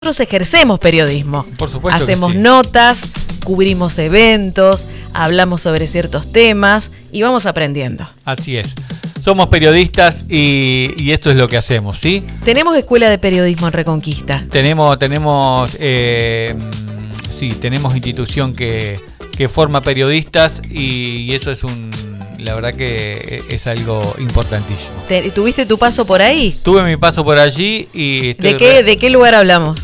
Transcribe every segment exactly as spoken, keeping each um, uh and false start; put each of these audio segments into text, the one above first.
Nosotros ejercemos periodismo. Por supuesto. Hacemos que sí. notas, cubrimos eventos, hablamos sobre ciertos temas y vamos aprendiendo. Así es. Somos periodistas y, y esto es lo que hacemos, ¿sí? Tenemos escuela de periodismo en Reconquista. Tenemos, tenemos, eh, sí, tenemos institución que, que forma periodistas y, y eso es un, la verdad que es algo importantísimo. ¿Te, ¿Tuviste tu paso por ahí? Tuve mi paso por allí y estoy ¿De qué, re... ¿De qué lugar hablamos?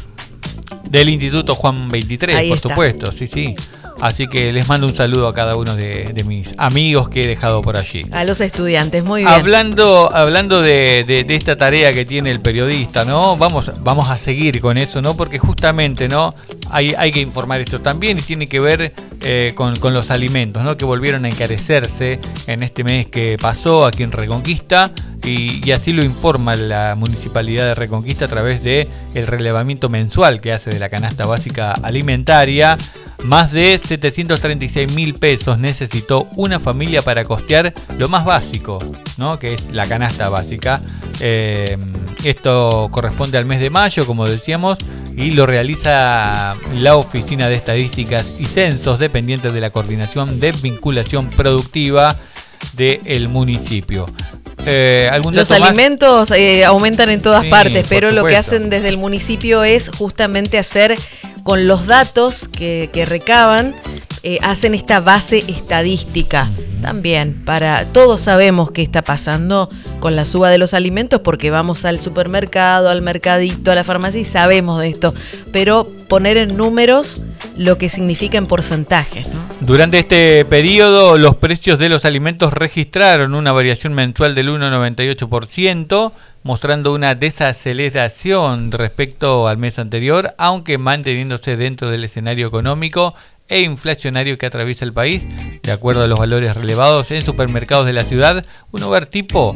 Del Instituto Juan veintitrés, Ahí por está. supuesto, sí, sí. Así que les mando un saludo a cada uno de, de mis amigos que he dejado por allí. A los estudiantes, muy bien. Hablando, hablando de, de, de esta tarea que tiene el periodista, ¿no? Vamos, vamos a seguir con eso, ¿no? Porque justamente, ¿no? Hay, hay que informar esto también y tiene que ver eh, con, con los alimentos, ¿no? Que volvieron a encarecerse en este mes que pasó aquí en Reconquista y, y así lo informa la Municipalidad de Reconquista a través de el relevamiento mensual que hace de la canasta básica alimentaria. Más de setecientos treinta y seis mil pesos necesitó una familia para costear lo más básico, ¿no? Que es la canasta básica. Eh, esto corresponde al mes de mayo, como decíamos, y lo realiza la Oficina de Estadísticas y Censos, dependiente de la Coordinación de Vinculación Productiva del municipio. Eh, ¿algún Los dato más? alimentos eh, aumentan en todas Sí, partes, por pero lo que supuesto. hacen desde el municipio es justamente hacer, con los datos que, que recaban, eh, hacen esta base estadística. Uh-huh. También, para todos sabemos qué está pasando con la suba de los alimentos, porque vamos al supermercado, al mercadito, a la farmacia y sabemos de esto, pero poner en números lo que significa en porcentajes, ¿no? Durante este periodo, los precios de los alimentos registraron una variación mensual del uno coma noventa y ocho por ciento, mostrando una desaceleración respecto al mes anterior, aunque manteniéndose dentro del escenario económico e inflacionario que atraviesa el país. De acuerdo a los valores relevados en supermercados de la ciudad, un hogar tipo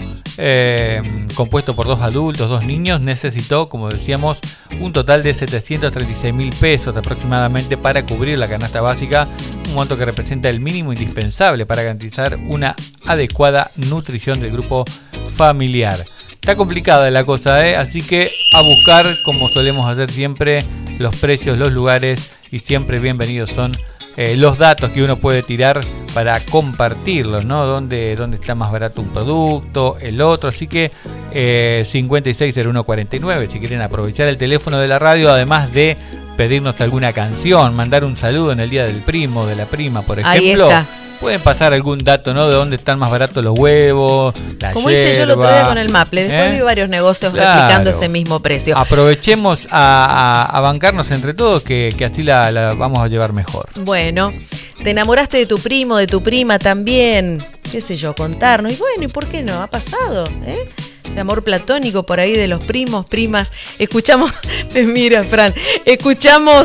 eh, compuesto por dos adultos, dos niños, necesitó, como decíamos, un total de setecientos treinta y seis mil pesos aproximadamente para cubrir la canasta básica, un monto que representa el mínimo indispensable para garantizar una adecuada nutrición del grupo familiar. Está complicada la cosa, ¿eh? Así que a buscar, como solemos hacer siempre, los precios, los lugares, y siempre bienvenidos son eh, los datos que uno puede tirar para compartirlos, ¿no? Dónde, dónde está más barato un producto, el otro. Así que eh, cincuenta y seis cero uno cuarenta y nueve, si quieren aprovechar el teléfono de la radio, además de pedirnos alguna canción, mandar un saludo en el día del primo, de la prima, por ejemplo. Ahí está. Pueden pasar algún dato, ¿no? De dónde están más baratos los huevos, la Como yerba, hice yo el otro día con el Maple, después ¿eh? vi varios negocios Claro. replicando ese mismo precio. Aprovechemos a, a, a bancarnos entre todos, que, que así la, la vamos a llevar mejor. Bueno, te enamoraste de tu primo, de tu prima también, qué sé yo, contarnos. Y bueno, ¿y por qué no? Ha pasado, ¿eh? Ese amor platónico por ahí de los primos, primas. Escuchamos, mira, Fran, escuchamos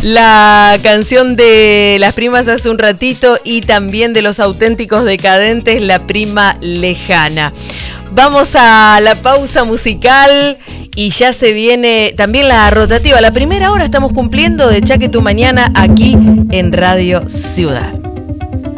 la canción de Las Primas hace un ratito y también de Los Auténticos Decadentes, La Prima Lejana. Vamos a la pausa musical y ya se viene también la rotativa. La primera hora estamos cumpliendo de Chaque Tu Mañana aquí en Radio Ciudad.